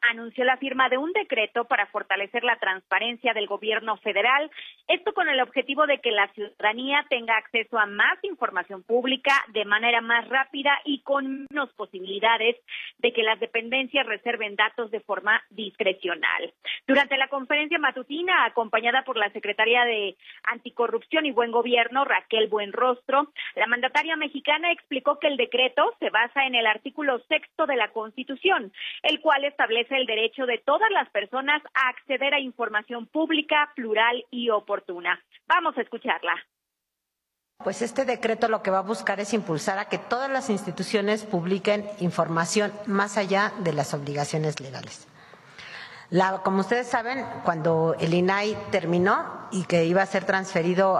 anunció la firma de un decreto para fortalecer la transparencia del gobierno federal, esto con el objetivo de que la ciudadanía tenga acceso a más información pública de manera más rápida y con menos posibilidades de que las dependencias reserven datos de forma discrecional. Durante la conferencia matutina, acompañada por la secretaria de Anticorrupción y Buen Gobierno, Raquel Buenrostro, la mandataria mexicana explicó que el decreto se basa en el artículo 6 de la Constitución, el cual establece el derecho de todas las personas a acceder a información pública, plural y oportuna. Vamos a escucharla. Pues este decreto lo que va a buscar es impulsar a que todas las instituciones publiquen información más allá de las obligaciones legales. Como ustedes saben, cuando el INAI terminó y que iba a ser transferido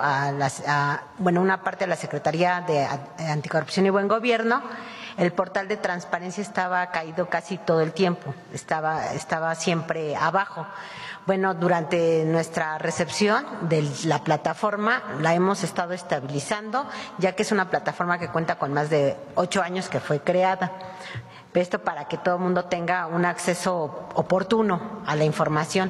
una parte de la Secretaría de Anticorrupción y Buen Gobierno, el portal de transparencia estaba caído casi todo el tiempo, estaba siempre abajo. Bueno, durante nuestra recepción de la plataforma la hemos estado estabilizando, ya que es una plataforma que cuenta con más de 8 años que fue creada. Esto para que todo el mundo tenga un acceso oportuno a la información.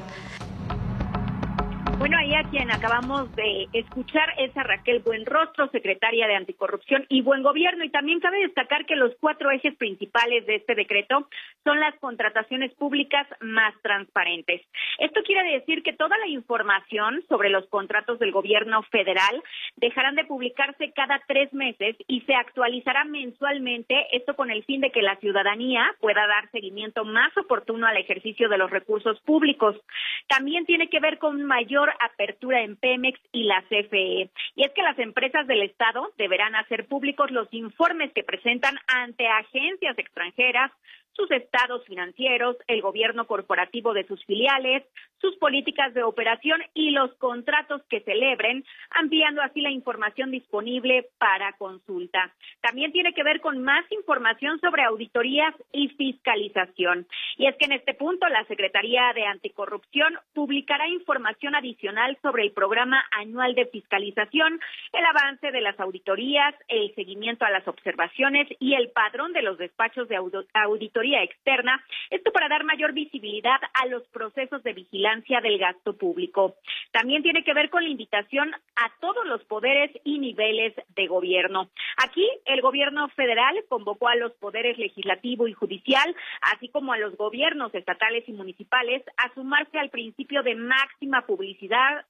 Bueno, ahí a quien acabamos de escuchar es a Raquel Buenrostro, secretaria de Anticorrupción y Buen Gobierno. Y también cabe destacar que los 4 ejes principales de este decreto son las contrataciones públicas más transparentes. Esto quiere decir que toda la información sobre los contratos del gobierno federal dejarán de publicarse cada 3 meses y se actualizará mensualmente, esto con el fin de que la ciudadanía pueda dar seguimiento más oportuno al ejercicio de los recursos públicos. También tiene que ver con mayor apertura en Pemex y la CFE. Y es que las empresas del Estado deberán hacer públicos los informes que presentan ante agencias extranjeras, sus estados financieros, el gobierno corporativo de sus filiales, sus políticas de operación y los contratos que celebren, ampliando así la información disponible para consulta. También tiene que ver con más información sobre auditorías y fiscalización. Y es que en este punto la Secretaría de Anticorrupción publicará información adicional sobre el programa anual de fiscalización, el avance de las auditorías, el seguimiento a las observaciones y el padrón de los despachos de auditoría externa, esto para dar mayor visibilidad a los procesos de vigilancia del gasto público. También tiene que ver con la invitación a todos los poderes y niveles de gobierno. Aquí el gobierno federal convocó a los poderes legislativo y judicial, así como a los gobiernos estatales y municipales, a sumarse al principio de máxima publicidad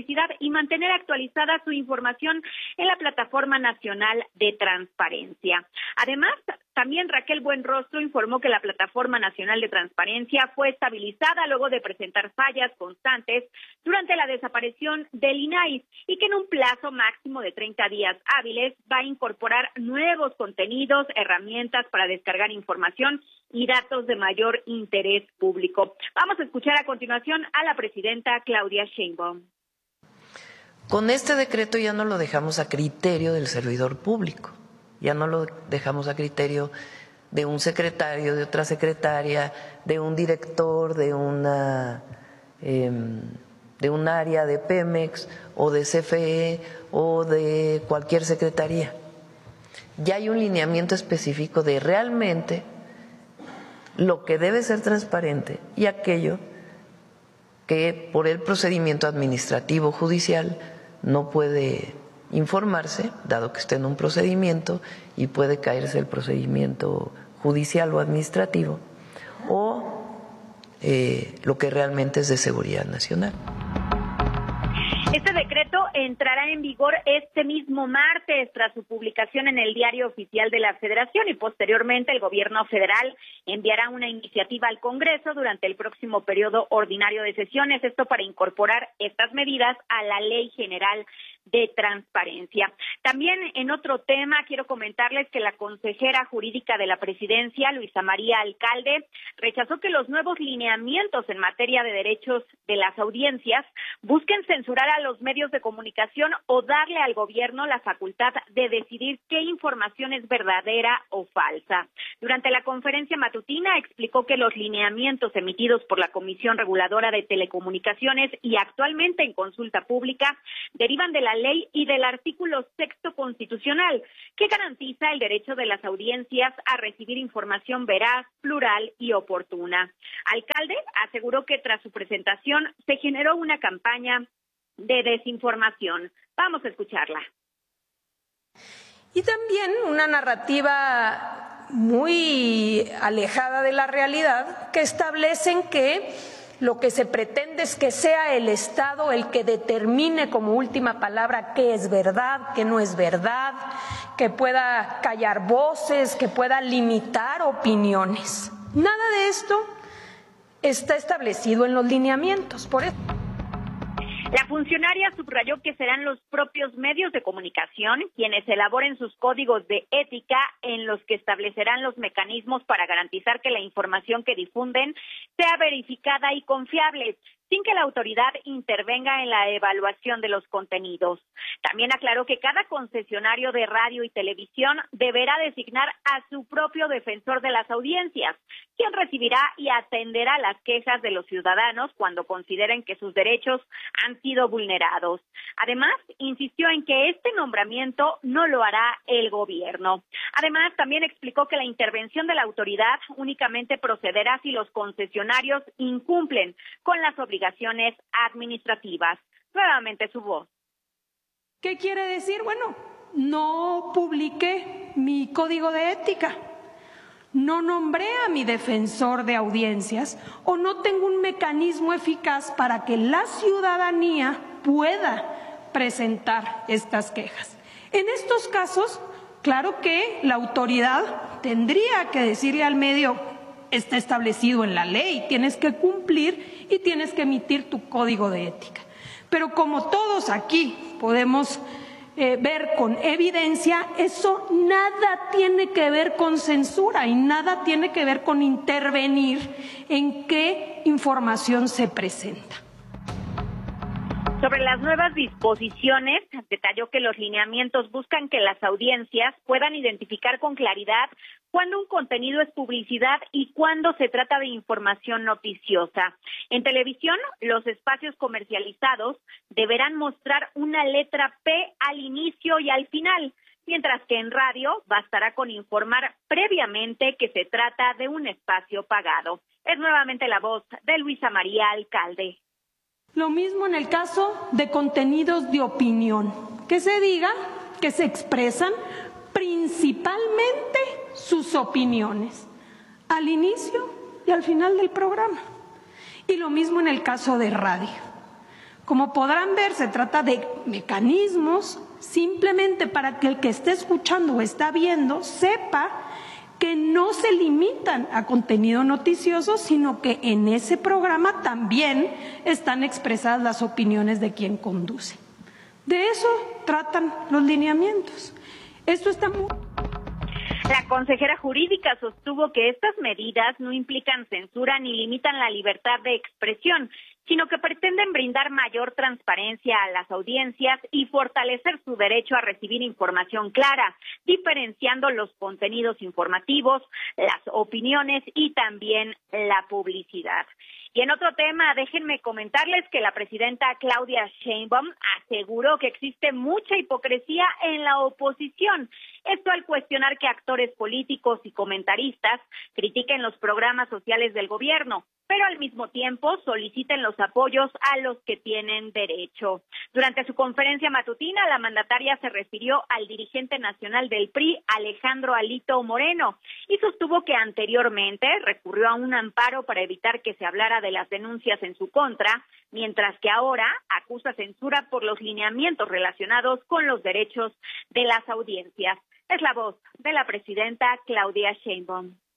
y mantener actualizada su información en la Plataforma Nacional de Transparencia. Además, también Raquel Buenrostro informó que la Plataforma Nacional de Transparencia fue estabilizada luego de presentar fallas constantes durante la desaparición del INAI y que en un plazo máximo de 30 días hábiles va a incorporar nuevos contenidos, herramientas para descargar información y datos de mayor interés público. Vamos a escuchar a continuación a la presidenta Claudia Sheinbaum. Con este decreto ya no lo dejamos a criterio del servidor público, ya no lo dejamos a criterio de un secretario, de otra secretaria, de un director, de un área de Pemex o de CFE o de cualquier secretaría. Ya hay un lineamiento específico de realmente lo que debe ser transparente y aquello que por el procedimiento administrativo judicial no puede informarse, dado que esté en un procedimiento y puede caerse el procedimiento judicial o administrativo, o lo que realmente es de seguridad nacional. Este decreto entrará en vigor este mismo martes tras su publicación en el Diario Oficial de la Federación y posteriormente el gobierno federal enviará una iniciativa al Congreso durante el próximo periodo ordinario de sesiones, esto para incorporar estas medidas a la Ley General de Transparencia. También en otro tema quiero comentarles que la consejera jurídica de la Presidencia, Luisa María Alcalde, rechazó que los nuevos lineamientos en materia de derechos de las audiencias busquen censurar a los medios de comunicación o darle al gobierno la facultad de decidir qué información es verdadera o falsa. Durante la conferencia matutina explicó que los lineamientos emitidos por la Comisión Reguladora de Telecomunicaciones y actualmente en consulta pública derivan de la ley y del artículo 6º constitucional, que garantiza el derecho de las audiencias a recibir información veraz, plural y oportuna. Alcalde aseguró que tras su presentación se generó una campaña de desinformación. Vamos a escucharla. Y también una narrativa muy alejada de la realidad, que establecen que lo que se pretende es que sea el Estado el que determine como última palabra qué es verdad, qué no es verdad, que pueda callar voces, que pueda limitar opiniones. Nada de esto está establecido en los lineamientos. Por eso. La funcionaria subrayó que serán los propios medios de comunicación quienes elaboren sus códigos de ética en los que establecerán los mecanismos para garantizar que la información que difunden sea verificada y confiable, sin que la autoridad intervenga en la evaluación de los contenidos. También aclaró que cada concesionario de radio y televisión deberá designar a su propio defensor de las audiencias, quien recibirá y atenderá las quejas de los ciudadanos cuando consideren que sus derechos han sido vulnerados. Además, insistió en que este nombramiento no lo hará el gobierno. Además, también explicó que la intervención de la autoridad únicamente procederá si los concesionarios incumplen con las obligaciones administrativas. Nuevamente su voz. ¿Qué quiere decir? Bueno, no publiqué mi código de ética, no nombré a mi defensor de audiencias o no tengo un mecanismo eficaz para que la ciudadanía pueda presentar estas quejas. En estos casos, claro que la autoridad tendría que decirle al medio: está establecido en la ley, tienes que cumplir y tienes que emitir tu código de ética. Pero como todos aquí podemos ver con evidencia, eso nada tiene que ver con censura y nada tiene que ver con intervenir en qué información se presenta. Sobre las nuevas disposiciones, detalló que los lineamientos buscan que las audiencias puedan identificar con claridad cuándo un contenido es publicidad y cuándo se trata de información noticiosa. En televisión, los espacios comercializados deberán mostrar una letra P al inicio y al final, mientras que en radio bastará con informar previamente que se trata de un espacio pagado. Es nuevamente la voz de Luisa María Alcalde. Lo mismo en el caso de contenidos de opinión, que se diga que se expresan principalmente sus opiniones, al inicio y al final del programa. Y lo mismo en el caso de radio. Como podrán ver, se trata de mecanismos simplemente para que el que esté escuchando o está viendo sepa que no se limitan a contenido noticioso, sino que en ese programa también están expresadas las opiniones de quien conduce. De eso tratan los lineamientos. Esto está muy... La consejera jurídica sostuvo que estas medidas no implican censura ni limitan la libertad de expresión, sino que pretenden brindar mayor transparencia a las audiencias y fortalecer su derecho a recibir información clara, diferenciando los contenidos informativos, las opiniones y también la publicidad. Y en otro tema, déjenme comentarles que la presidenta Claudia Sheinbaum aseguró que existe mucha hipocresía en la oposición. Esto al cuestionar que actores políticos y comentaristas critiquen los programas sociales del gobierno, pero al mismo tiempo soliciten los apoyos a los que tienen derecho. Durante su conferencia matutina, la mandataria se refirió al dirigente nacional del PRI, Alejandro Alito Moreno, y sostuvo que anteriormente recurrió a un amparo para evitar que se hablara de las denuncias en su contra, mientras que ahora acusa censura por los lineamientos relacionados con los derechos de las audiencias. Es la voz de la presidenta Claudia Sheinbaum.